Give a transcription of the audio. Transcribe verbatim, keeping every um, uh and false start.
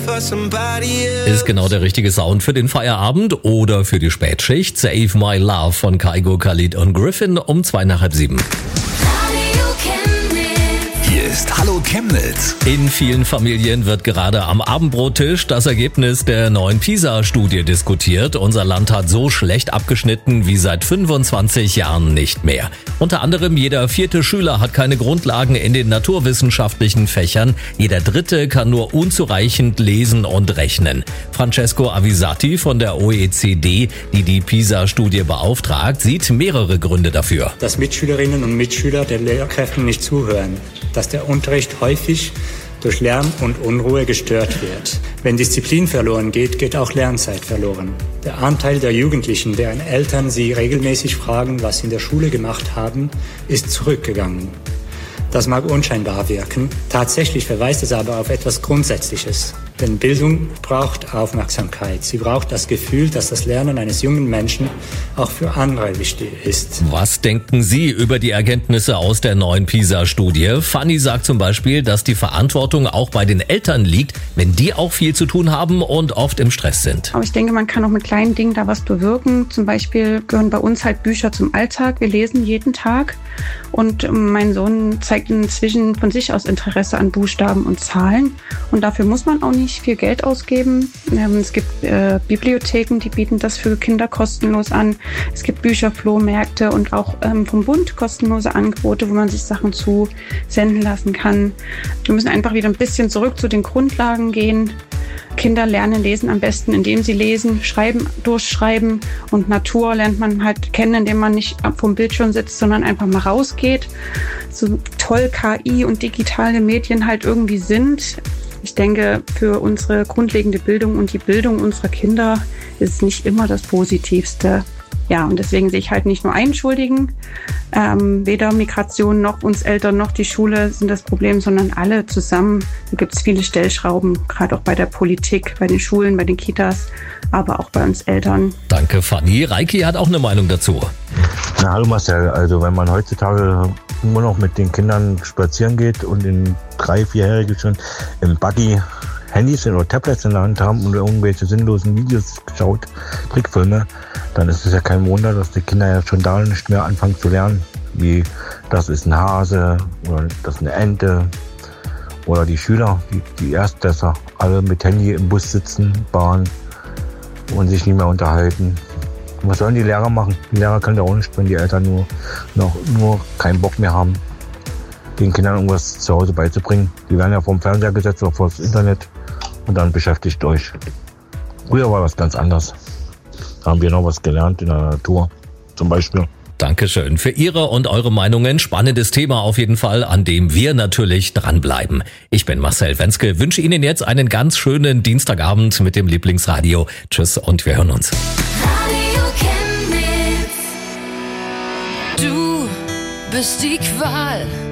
Ist genau der richtige Sound für den Feierabend oder für die Spätschicht. Save My Love von Kygo, Khalid und Griffin um zwei nach halb sieben. Hier ist Hallo Chemnitz. In vielen Familien wird gerade am Abendbrottisch das Ergebnis der neuen PISA-Studie diskutiert. Unser Land hat so schlecht abgeschnitten wie seit fünfundzwanzig Jahren nicht mehr. Unter anderem jeder vierte Schüler hat keine Grundlagen in den naturwissenschaftlichen Fächern. Jeder dritte kann nur unzureichend lesen und rechnen. Francesco Avisati von der O E C D, die die PISA-Studie beauftragt, sieht mehrere Gründe dafür. Dass Mitschülerinnen und Mitschüler den Lehrkräften nicht zuhören. Dass der Unterricht häufig durch Lärm und Unruhe gestört wird. Wenn Disziplin verloren geht, geht auch Lernzeit verloren. Der Anteil der Jugendlichen, deren Eltern sie regelmäßig fragen, was sie in der Schule gemacht haben, ist zurückgegangen. Das mag unscheinbar wirken, tatsächlich verweist es aber auf etwas Grundsätzliches. Denn Bildung braucht Aufmerksamkeit. Sie braucht das Gefühl, dass das Lernen eines jungen Menschen auch für andere wichtig ist. Was denken Sie über die Erkenntnisse aus der neuen PISA-Studie? Fanny sagt zum Beispiel, dass die Verantwortung auch bei den Eltern liegt, wenn die auch viel zu tun haben und oft im Stress sind. Aber ich denke, man kann auch mit kleinen Dingen da was bewirken. Zum Beispiel gehören bei uns halt Bücher zum Alltag. Wir lesen jeden Tag. Und mein Sohn zeigt inzwischen von sich aus Interesse an Buchstaben und Zahlen. Und dafür muss man auch nicht viel Geld ausgeben. Es gibt äh, Bibliotheken, die bieten das für Kinder kostenlos an. Es gibt Bücherflohmärkte und auch ähm, vom Bund kostenlose Angebote, wo man sich Sachen zu senden lassen kann. Wir müssen einfach wieder ein bisschen zurück zu den Grundlagen gehen. Kinder lernen lesen am besten, indem sie lesen, schreiben, durchschreiben. Und Natur lernt man halt kennen, indem man nicht vom Bildschirm sitzt, sondern einfach mal rausgeht. So toll K I und digitale Medien halt irgendwie sind. Ich denke, für unsere grundlegende Bildung und die Bildung unserer Kinder ist es nicht immer das Positivste. Ja, und deswegen sehe ich halt nicht nur einen Schuldigen. Ähm, weder Migration noch uns Eltern noch die Schule sind das Problem, sondern alle zusammen. Da gibt es viele Stellschrauben, gerade auch bei der Politik, bei den Schulen, bei den Kitas, aber auch bei uns Eltern. Danke, Fanny. Reiki hat auch eine Meinung dazu. Na, hallo Marcel, also wenn man heutzutage nur noch mit den Kindern spazieren geht und in drei, vierjährige schon im Buggy Handys oder Tablets in der Hand haben und irgendwelche sinnlosen Videos geschaut, Trickfilme, dann ist es ja kein Wunder, dass die Kinder ja schon da nicht mehr anfangen zu lernen. Wie, das ist ein Hase oder das ist eine Ente. Oder die Schüler, die, die Erstklässler, alle mit Handy im Bus sitzen, Bahn und sich nicht mehr unterhalten. Und was sollen die Lehrer machen? Die Lehrer können ja auch nicht, wenn die Eltern nur, noch, nur keinen Bock mehr haben, den Kindern irgendwas zu Hause beizubringen. Die werden ja vom Fernseher gesetzt oder vor das Internet und dann beschäftigt euch. Früher war das ganz anders. Da haben wir noch was gelernt in der Natur zum Beispiel. Dankeschön für Ihre und eure Meinungen. Spannendes Thema auf jeden Fall, an dem wir natürlich dranbleiben. Ich bin Marcel Wenske, wünsche Ihnen jetzt einen ganz schönen Dienstagabend mit dem Lieblingsradio. Tschüss und wir hören uns. Radio Chemnitz. Du bist die Qual.